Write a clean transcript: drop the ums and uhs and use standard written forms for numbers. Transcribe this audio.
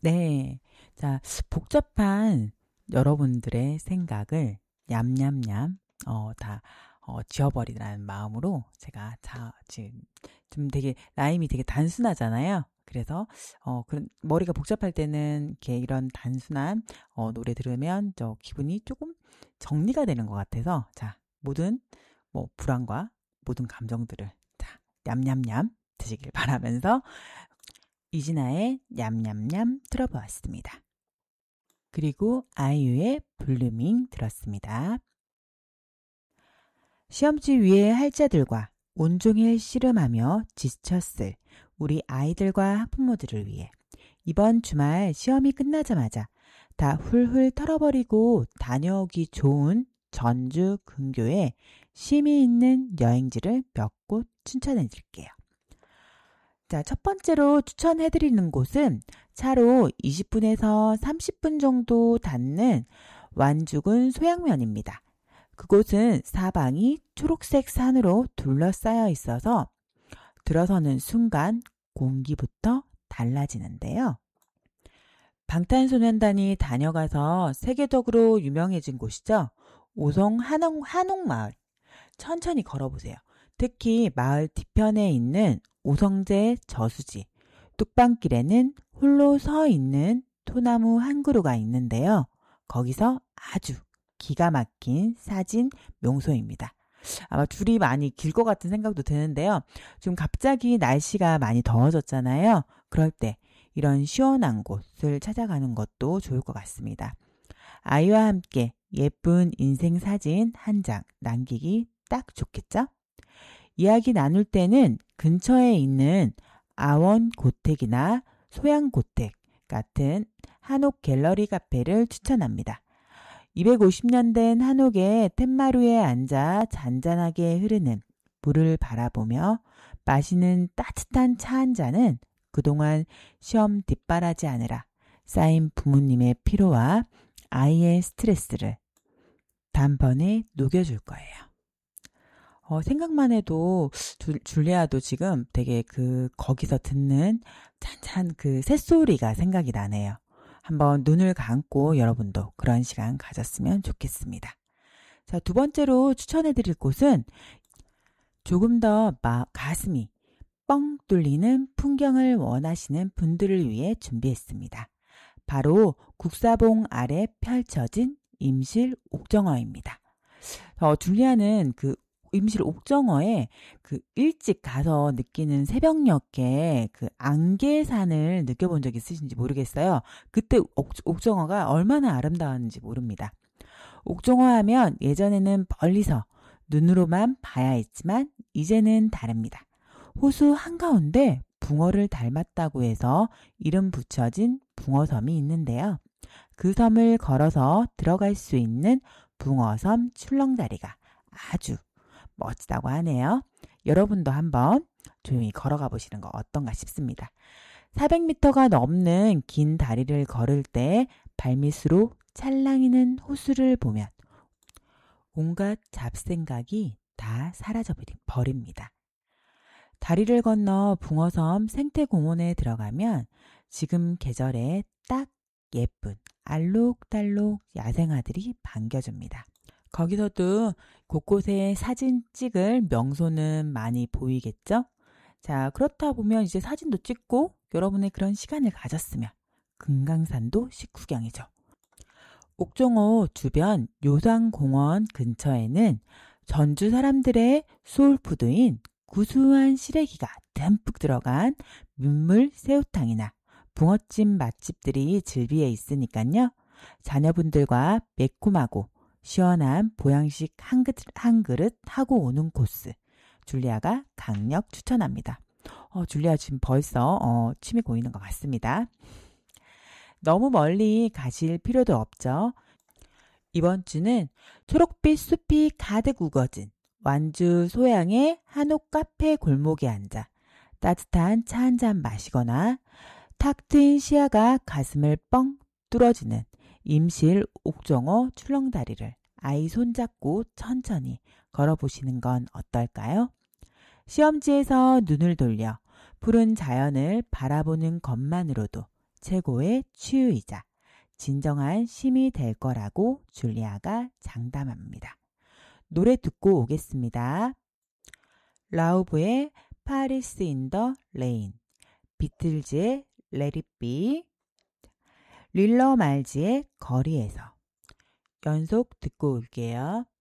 네. 자, 복잡한 여러분들의 생각을 냠냠냠, 지워버리라는 마음으로 제가 지금 좀 되게, 라임이 되게 단순하잖아요. 그래서, 그런, 머리가 복잡할 때는 이렇게 이런 단순한, 노래 들으면 기분이 조금 정리가 되는 것 같아서, 자, 모든, 불안과 모든 감정들을, 자, 냠냠냠 드시길 바라면서, 이진아의 냠냠냠 틀어보았습니다. 그리고 아이유의 블루밍 들었습니다. 시험지 위의 할자들과 온종일 씨름하며 지쳤을 우리 아이들과 학부모들을 위해 이번 주말 시험이 끝나자마자 다 훌훌 털어버리고 다녀오기 좋은 전주 근교에 쉼이 있는 여행지를 몇 곳 추천해 드릴게요. 자, 첫 번째로 추천해드리는 곳은 차로 20분에서 30분 정도 닿는 완주군 소양면입니다. 그곳은 사방이 초록색 산으로 둘러싸여 있어서 들어서는 순간 공기부터 달라지는데요. 방탄소년단이 다녀가서 세계적으로 유명해진 곳이죠. 오송 한옥마을. 천천히 걸어보세요. 특히 마을 뒤편에 있는 오성제 저수지, 뚝방길에는 홀로 서 있는 소나무 한 그루가 있는데요. 거기서 아주 기가 막힌 사진 명소입니다. 아마 줄이 많이 길 것 같은 생각도 드는데요. 지금 갑자기 날씨가 많이 더워졌잖아요. 그럴 때 이런 시원한 곳을 찾아가는 것도 좋을 것 같습니다. 아이와 함께 예쁜 인생 사진 한 장 남기기 딱 좋겠죠? 이야기 나눌 때는 근처에 있는 아원고택이나 소양고택 같은 한옥 갤러리 카페를 추천합니다. 250년 된 한옥의 텐마루에 앉아 잔잔하게 흐르는 물을 바라보며 마시는 따뜻한 차 한 잔은 그동안 시험 뒷바라지 하느라 쌓인 부모님의 피로와 아이의 스트레스를 단번에 녹여줄 거예요. 생각만 해도 줄리아도 지금 되게 거기서 듣는 찬찬 새소리가 생각이 나네요. 한번 눈을 감고 여러분도 그런 시간 가졌으면 좋겠습니다. 자, 두 번째로 추천해드릴 곳은 조금 더 가슴이 뻥 뚫리는 풍경을 원하시는 분들을 위해 준비했습니다. 바로 국사봉 아래 펼쳐진 임실 옥정어입니다. 줄리아는 임실 옥정어에 일찍 가서 느끼는 새벽녘에 안개산을 느껴본 적 있으신지 모르겠어요. 그때 옥정어가 얼마나 아름다웠는지 모릅니다. 옥정어 하면 예전에는 멀리서 눈으로만 봐야 했지만 이제는 다릅니다. 호수 한가운데 붕어를 닮았다고 해서 이름 붙여진 붕어섬이 있는데요. 그 섬을 걸어서 들어갈 수 있는 붕어섬 출렁다리가 아주 멋지다고 하네요. 여러분도 한번 조용히 걸어가 보시는 거 어떤가 싶습니다. 400m가 넘는 긴 다리를 걸을 때 발밑으로 찰랑이는 호수를 보면 온갖 잡생각이 다 사라져 버립니다. 다리를 건너 붕어섬 생태공원에 들어가면 지금 계절에 딱 예쁜 알록달록 야생아들이 반겨줍니다. 거기서도 곳곳에 사진 찍을 명소는 많이 보이겠죠? 자, 그렇다 보면 이제 사진도 찍고 여러분의 그런 시간을 가졌으면 금강산도 식후경이죠. 옥정호 주변 요상공원 근처에는 전주 사람들의 소울푸드인 구수한 시래기가 듬뿍 들어간 민물 새우탕이나 붕어찜 맛집들이 즐비해 있으니까요. 자녀분들과 매콤하고 시원한 보양식 한 그릇 하고 오는 코스. 줄리아가 강력 추천합니다. 줄리아 지금 벌써 침이 고이는 것 같습니다. 너무 멀리 가실 필요도 없죠. 이번 주는 초록빛 숲이 가득 우거진 완주 소양의 한옥 카페 골목에 앉아 따뜻한 차 한 잔 마시거나 탁 트인 시야가 가슴을 뻥 뚫어지는 임실 옥정어 출렁다리를 아이 손잡고 천천히 걸어보시는 건 어떨까요? 시험지에서 눈을 돌려 푸른 자연을 바라보는 것만으로도 최고의 치유이자 진정한 힘이 될 거라고 줄리아가 장담합니다. 노래 듣고 오겠습니다. 라우브의 파리스 인 더 레인, 비틀즈의 Let It Be, 릴러 말지의 거리에서 연속 듣고 올게요.